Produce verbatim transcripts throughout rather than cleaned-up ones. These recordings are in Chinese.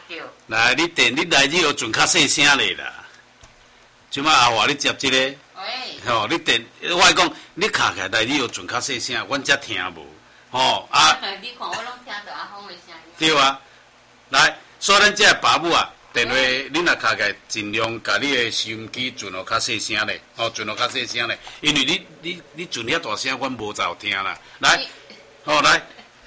对。 来，你电你来日后准较细声咧啦。即摆阿华你接即、这个。 喂。 吼、哦，你电，我讲你卡起来来日后准较细声，阮才听无。吼、哦、啊。 你看我拢听到阿峰的声音。 对啊。来，所以咱这爸母啊，电话你若卡起来，尽量甲你的收音机转到较细声咧，吼、哦，转到较细声咧，因为你你你转遐大声，阮无在有听啦。来，吼、哦、来。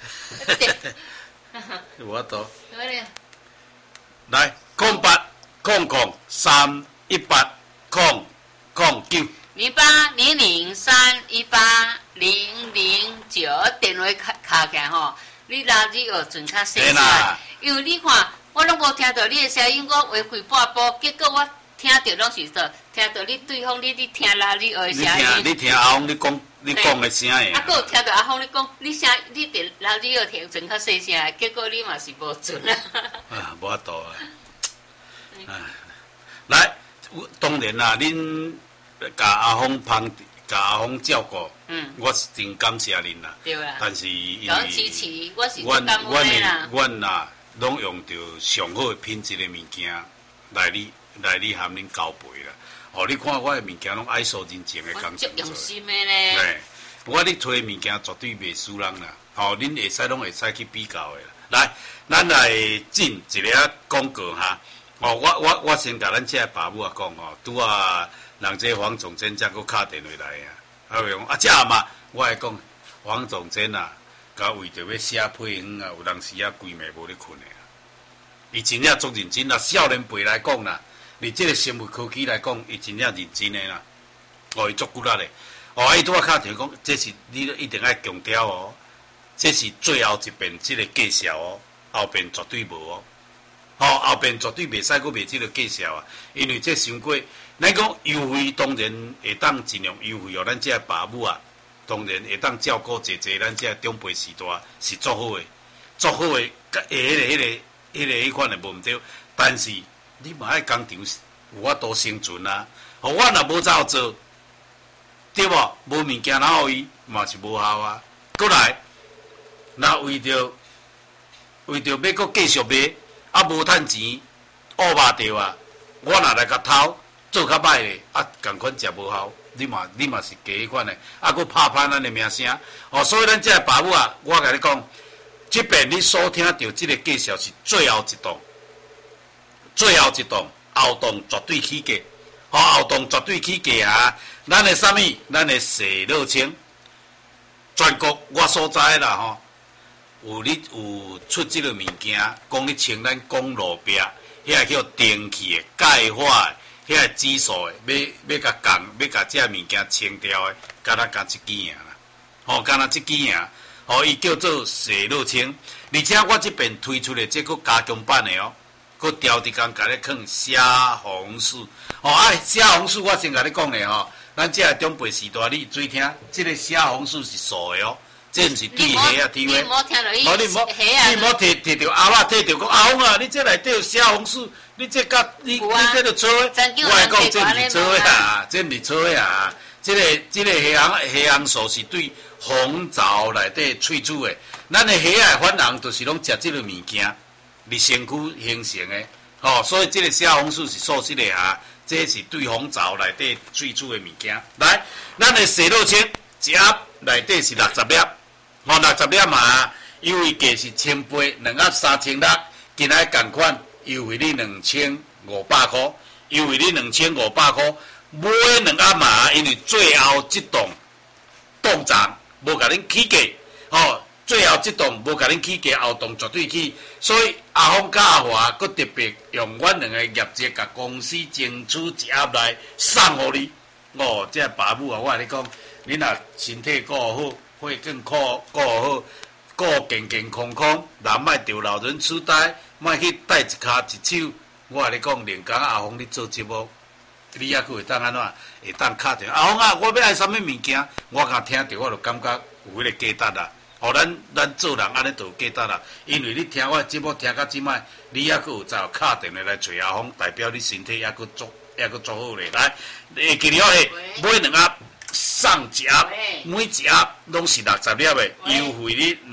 有法度。来，空八空空三一八空空九。 零八零零三一八零零九电话卡卡起来吼，你拉你学准较细声，因为你看我拢无听到你的声音，我话开半步，结果我听到拢是说听到你对方你你听拉你学的声音。 你听你听阿峰你讲你讲的声音。 啊，还有听到阿峰你讲你声你伫拉你学听准较细声，结果你嘛是无准啊。 啊，无法度啊！啊，来，当然啦，恁。甲阿峰帮，甲阿峰照顾，嗯，我是真感谢恁啦。 对啦。 但是因为支持，我是真感恩啦。 阮呐，拢用着上好的品质的物件来你来你含恁交陪啦。哦，你看我的物件拢爱素认真的工作。我足用心的咧。 对，我你推的物件绝对袂输人啦。哦，恁会使拢会使去比较的啦。来，咱来进一个广告哈。哦，我我我先甲咱这个爸母啊讲哦，拄啊。人这黄总监才佫敲电话来啊！啊，讲啊，这嘛，我会讲黄总监啊，甲为着要写配方啊，有当时啊，规暝无咧困的啊。伊真正足认真啦，少年辈来讲啦，你这个生物科技来讲，伊真正认真的啦。哦，伊足骨力的。哦，伊拄啊敲电话讲，这是你一定要强调哦，这是最后一遍这个介绍哦，后边绝对无哦。哦，后边绝对袂使佫卖这个介绍啊，因为这伤过。咱讲优惠当然会当尽量优惠哦，咱这爸母啊，当然会当照顾姐姐，咱这长辈时代是足好的，足好的，甲下迄个、迄个、迄个迄款的无毋对，但是你嘛爱工厂有法度生存啊，哦，我若无照做，对无？无物件哪互伊嘛是无效啊。过来，若为着为着要搁继续卖，啊无趁钱，乌肉着啊，我若来甲偷。做较歹咧，啊，共款食无效，你嘛你嘛是加迄款诶，啊，佫拍歹咱诶名声，哦，所以咱这爸母啊，我甲你讲，即遍你所听到即个介绍是最后一档，最后一档，后档绝对起价，哦，后档绝对起价啊！咱诶啥物？咱诶洗热清，全国我所知啦吼，有你有出即个物件，讲你穿咱公路壁，遐叫电器诶、钙化诶。遐个指数诶，要要甲共，要甲遮物件清掉诶，敢若甲即支尔啦，吼，敢若即支尔，吼，伊叫做洗热清，而且我即边推出诶，即个加强版诶哦，佫调一工甲你放虾红素，吼，啊，虾红素我先甲你讲咧吼，咱遮长辈时代你注意听，即个虾红素是素诶哦。这毋是对虾啊，听话。 你莫听到伊， 你莫，你莫摕摕着阿爸摕着讲阿峰啊，你这内底有虾红素，你这甲你你这着错诶。我来讲，这毋是错诶啊，这毋是错诶啊。这个这个虾红虾红素是对红枣内底萃取诶。咱诶虾仔反红，就是拢食这个物件，伫身躯形成诶。哦，所以这个虾红素是素质诶啊，这是对红枣内底萃取诶物件。来，咱诶洗肉清一盒内底是六十粒。哦，六十粒嘛，因为价是千八，两盒三千六，今仔共款优惠你两千五百块，优惠你两千五百块，买两盒嘛，因为最后这档档涨无甲恁起价，哦，最后这档无甲恁起价，后档绝对起，所以阿峰甲阿华佫特别用阮两个业绩，甲公司争取一盒来送互你。哦，这爸母啊，我甲你讲，你若身体顾好。会更顾顾好，顾健健康康，人莫着老人痴呆，莫去带一骹一手。我甲你讲，连讲阿峰你做节目，你还佫会当安怎？会当敲电话。阿峰啊，我要爱啥物物件？我刚听着，我就感觉有迄个价值啦。哦，咱咱做人安尼就有价值啦。因为你听我节目听到即摆，你还佫有再敲电话来找阿峰，代表你身体还佫足，还佫足好咧。来，会记了诶，买两盒。送一盒，每一盒拢是六十粒的，优惠你两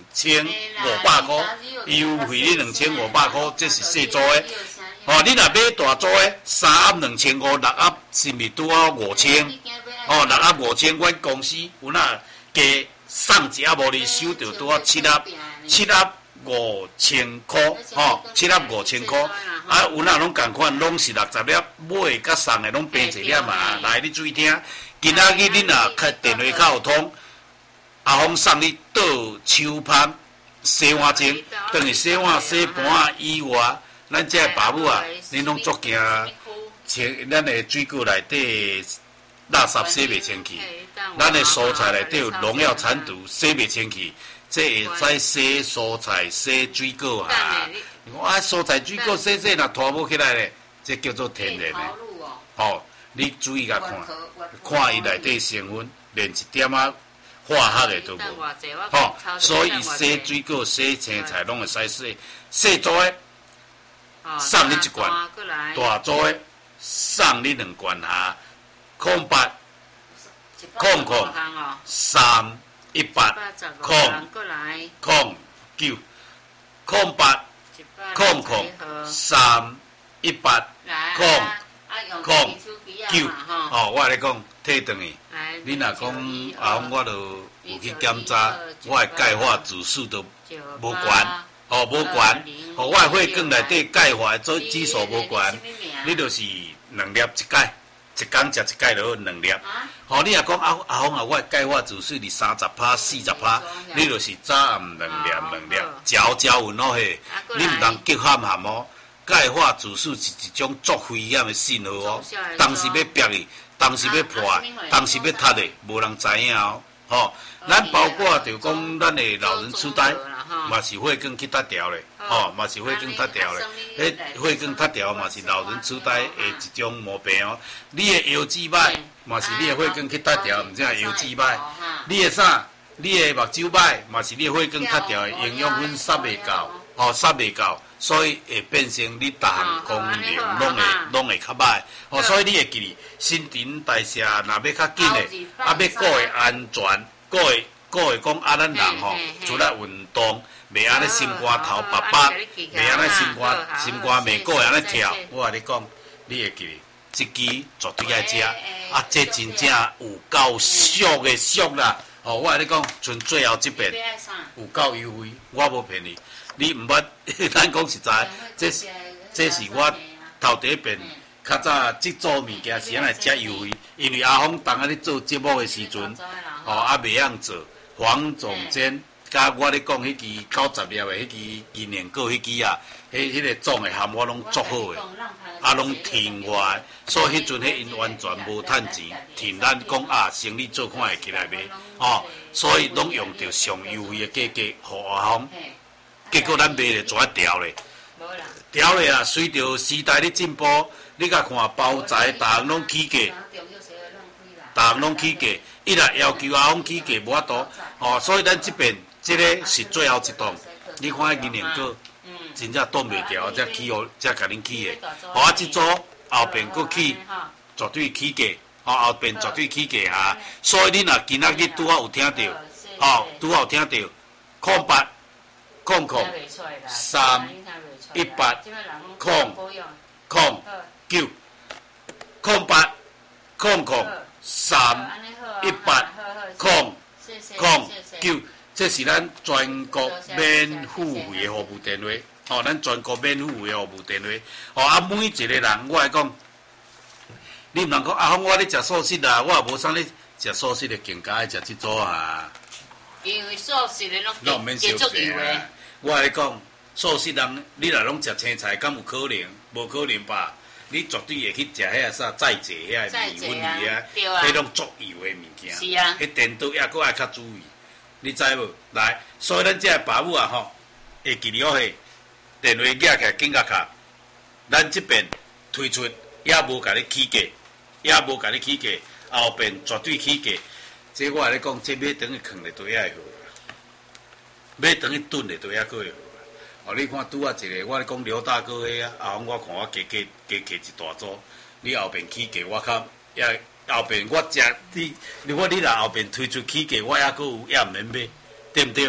千五百块，优惠你两千五百块，这是细组的。哦，你若买大组的，三盒两千五，六盒是毋是拄好五千？哦，六盒五千，阮公司有哪加送一盒无你收着拄好七盒，七盒五千块，哦，七盒五千块。啊，有哪拢共款，拢是六十粒，买甲送的拢平一粒嘛。来，你注意听，今仔日你若开电话卡有通，阿峰送你倒手盘洗碗精，等于洗碗洗盘啊以外。咱这爸母啊，恁拢足惊，清咱的水果内底垃圾洗袂清气，咱的蔬菜内底有农药残毒，洗袂清气，这会使洗蔬菜、洗水果哈。我啊，蔬菜水果洗洗若拖无起来咧，这叫做天然的。哦，你注意甲看，看伊内底成分，连一点仔化学的都无。哦，所以洗水果、洗青菜拢会使洗，洗做的。送你一罐，大组的送你两罐哈，空八，空空三一八，空空九，空八，空空三一八，空空九。哦，我来讲，退转去，你若讲啊，我就有去检查，我的钙化指数都无悬。哦，无悬，哦，我的血管内底钙化做指数无悬，你就是两粒一钙，一工食一钙就好两粒。哦，你若讲阿阿峰啊，我的钙化指数是三十趴、四十趴，你就是早暗两粒两粒，嚼嚼匀好嘿，你毋通急喊喊哦。钙化指数是一种足危险的信号哦，当时要逼伊，当时要破，当时要塌的，无人知影哦。哦，咱包括就讲咱的老人痴呆。嘛是血管去塌掉咧，哦，嘛是血管塌掉咧。迄血管塌掉嘛是老人痴呆的一种毛病哦。你的腰子歹，嘛是你的血管去塌掉，毋只腰子歹。你的啥？你的目睭歹，嘛是你的血管塌掉的营养分摄袂够，哦，摄袂够，所以会变成你逐项功能拢会拢会较歹。哦，所以你会记哩，新陈代谢若要较紧的，啊，要顾会安全，顾会。个会讲啊，咱人吼除了运动，袂安尼心肝头白白，袂安尼心肝心肝袂个会安尼跳。我甲你讲，你会记，即支绝对爱食，啊，这真正有够俗的俗啦！哦，我甲你讲，剩最后一遍有够优惠，我无骗你。你毋捌，咱讲实在，这是这是我头第一遍。较早即做物件是安尼遮优惠，因为阿峰当下咧做节目的时阵，吼啊袂晓做。黄总监，甲我咧讲，迄支九十粒的迄支银年果迄支啊，迄迄个种的含我拢足好的，啊拢挺我的，所以迄阵迄因完全无趁钱，挺咱讲啊生意做看会起来袂，哦，所以拢用着上优惠的价格互阿峰，结果咱卖咧怎调咧？调咧啊，随着时代咧进步，你甲看包材，逐项拢起价，逐项拢起价。伊若要求阿峰起价无法度，哦，所以咱即边即个是最后一档。你看迄银年果，真正挡袂牢，才起互才甲恁起的。哦，啊，即组后边佫起，绝对起价，哦，后边绝对起价哈。所以你若今仔日拄好有听到，哦，拄好有听到，空八，空空，三，一八，空，空，九，空八，空空，三。一八空空九，这是咱全国免付费的服务电话。哦，咱全国免付费的服务电话。哦，啊，每一个人，我来讲，你毋通讲啊，我咧食素食啦，我也无啥咧食素食的，更加爱食即组啊。 因为素食的拢接触油的。我来讲，素食人，你若拢食青菜，敢有可能？无可能吧？你绝对会去食遐个啥再制遐个米粉鱼啊，迄种足油的物件。 是啊。 迄电刀也搁爱较注意，你知无？来，所以咱这爸母啊吼，会记了嘿，电话举起来紧甲卡，咱这边推出也无甲你起价，也无甲你起价，后边绝对起价。这我来讲，这买等于藏咧堆遐好，买等于炖咧堆遐个好。哦，你看拄啊一个，我讲刘大哥迄啊，后我看我加加加加一大组，你后边起价我较也后边我食你，如果你若后边推出起价，我也阁有也毋免买，对毋对？哦，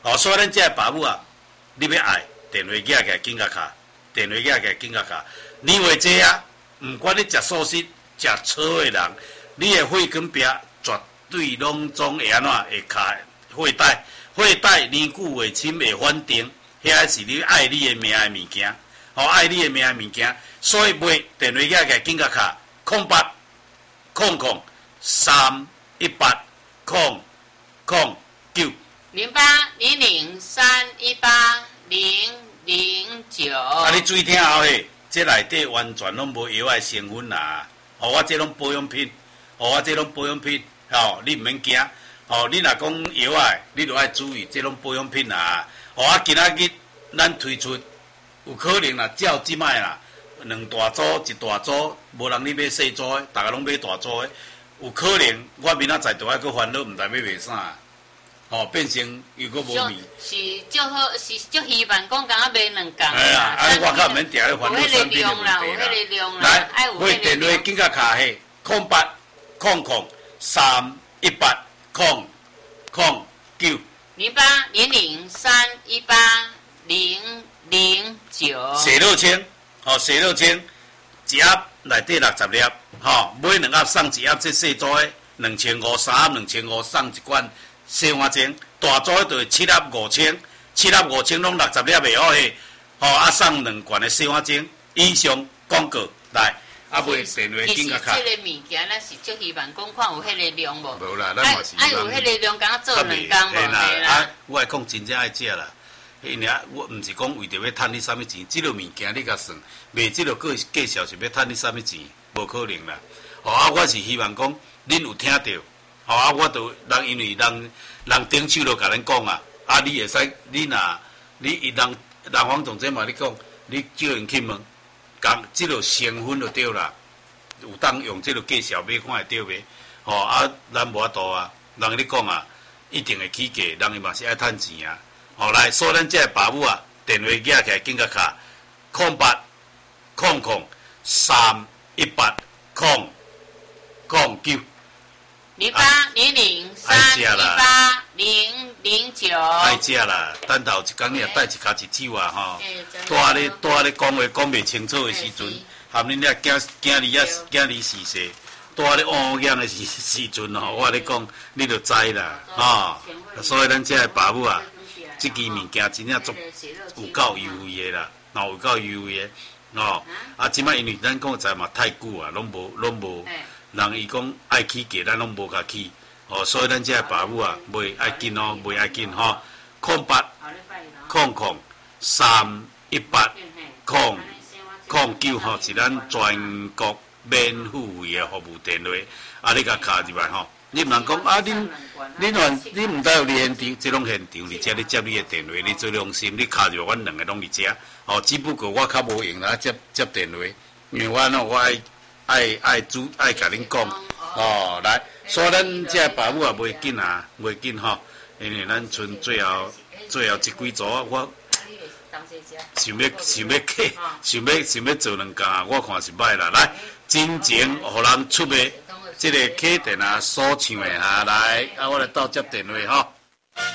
哦，所以咱这个爸母啊，你要爱电话寄起来紧甲卡，电话寄起来紧甲卡。你话这啊，毋管你食素食、食草的人，你的血管壁绝对拢总会安怎会卡血带，血带年久未深会反定，遐是你爱你的命的物件，哦，爱你的命的物件，所以买电话寄起来紧甲卡，空八空空三一八空空九。 零八零零三一八零零九。 啊，你注意听好嘿，这内底完全拢无药的成分啦，哦，我这拢保养品，哦，我这拢保养品，哦，你毋免惊，哦，你若讲药啊，你就爱注意，这拢保养品啦，哦，啊，今仔日咱推出，有可能啦，照即摆啦，两大组一大组，无人咧买细组的，逐个拢买大组的，有可能我明仔载就爱去烦恼，毋知要卖啥。哦，变成又搁无味。 是足好，是足希望讲敢若卖两共。 哎呀，啊，我较毋免定咧烦恼产品的问题啦。 有迄个量啦， 来，买电话紧甲卡迄空八空空三一八空空九。 零八零零三一八零零九。 洗六千，哦，洗六千，一盒内底六十粒，吼，买两盒送一盒这细组的两千五，三盒两千五送一罐。洗碗精，大组就七粒五千，七粒五千拢六十粒袂好嘿，吼啊送两罐的洗碗精，以上广告来，啊买电话紧甲卡。 其实这个物件咱是足希望讲看有迄个量无。 无啦，咱嘛是。 爱有迄个量，敢若做两工无？ 嘿啦，啊，我爱讲真正爱食啦，因为我毋是讲为着要趁你啥物钱，即个物件你甲算，卖即个个介绍是要趁你啥物钱，无可能啦。吼啊，我是希望讲恁有听到。吼啊！我都人因为人人顶手就甲咱讲啊，啊你会使你若你伊人人方总监嘛你讲，你叫人去问，讲即个成分就对啦，有当用即个介绍买看会对袂？吼啊，咱无法度啊，人咧讲啊，一定会起价，人伊嘛是爱趁钱啊。吼来，所以咱这爸母啊，电话寄起来紧甲卡，空八空空三一八空空九。 零八零零三一八零零九。 爱食啦，等到一工你也带一卡一酒啊吼，带咧带咧讲话讲袂清楚的时阵，含恁遐囝囝儿啊囝儿逝世，带咧乌眼的时时阵吼，我咧讲你就知啦，吼。所以咱这个爸母啊，即支物件真正足有够优惠的啦，吼有够优惠的，吼。啊，即摆因为咱讲在嘛太久啊，拢无拢无。人伊讲爱起价，咱拢无甲起，哦，所以咱这爸母啊，袂爱紧哦，袂爱紧吼，空八空空三一八空空九吼，是咱全国免付费的服务电话，啊，你甲卡入来吼，你毋通讲啊，恁恁原你毋知有现场，即种现场，而且你接你的电话，你做良心，你卡入阮两个拢伫遮，哦，只不过我较无用啦，接接电话，因为我喏我爱。爱爱主爱甲恁讲，哦，来，所以咱这爸母也袂紧啊，袂紧吼，因为咱剩最后最后一几组，我想要想要客，想要想要做两工啊，我看是歹啦。来，真情互人出卖，这个客店啊所唱的啊，来，啊，我来倒接电话吼。